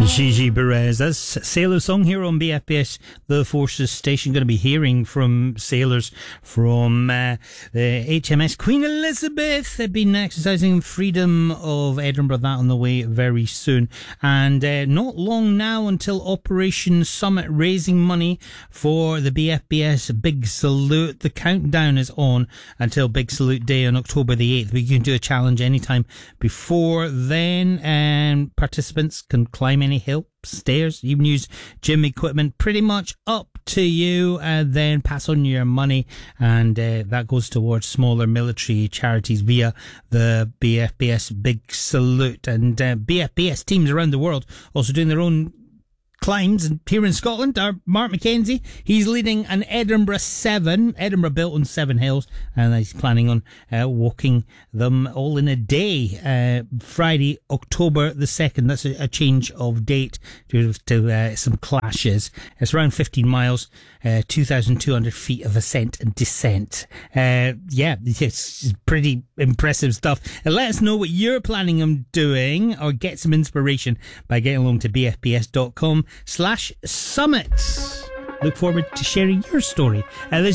Gigi Perez. That's Sailor Song here on BFBS, the Forces Station. Going to be hearing from sailors from the HMS Queen Elizabeth. They've been exercising freedom of Edinburgh. That on the way very soon. And not long now until Operation Summit, raising money for the BFBS Big Salute. The countdown is on until Big Salute Day on October the 8th. We can do a challenge anytime before then, and participants can climb any hill, stairs, even use gym equipment, pretty much up to you, and then pass on your money, and that goes towards smaller military charities via the BFBS Big Salute. And BFBS teams around the world also doing their own climbs, and here in Scotland, our Mark Mackenzie, he's leading an Edinburgh built on 7 hills, and he's planning on walking them all in a day. Friday, October the 2nd. That's a change of date due to some clashes. It's around 15 miles, 2,200 feet of ascent and descent. It's pretty impressive stuff. And let us know what you're planning on doing, or get some inspiration by getting along to bfbs.com/summit. Look forward to sharing your story. This